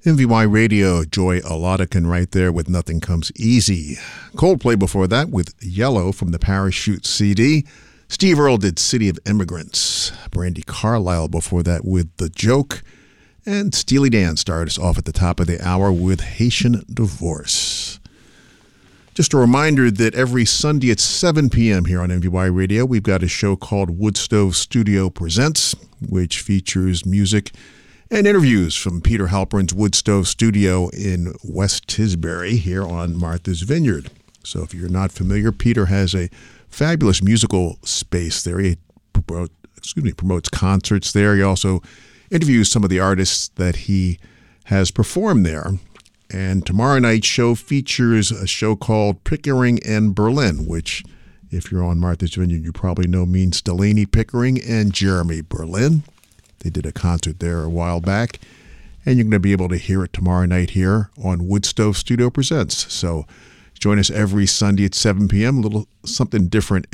MVY Radio, Joy Oladican right there with Nothing Comes Easy. Coldplay before that with Yellow from the Parachute CD. Steve Earle did City of Immigrants. Brandi Carlile before that with The Joke. And Steely Dan started us off at the top of the hour with Haitian Divorce. Just a reminder that every Sunday at 7 p.m. here on MVY Radio, we've got a show called Woodstove Studio Presents, which features music and interviews from Peter Halpern's Woodstove Studio in West Tisbury here on Martha's Vineyard. So if you're not familiar, Peter has a fabulous musical space there. He promotes concerts there. He also interviews some of the artists that he has performed there. And tomorrow night's show features a show called Pickering and Berlin, which, if you're on Martha's Vineyard, you probably know means Delaney Pickering and Jeremy Berlin. They did a concert there a while back, and you're going to be able to hear it tomorrow night here on Woodstove Studio Presents. So join us every Sunday at 7 p.m., a little something different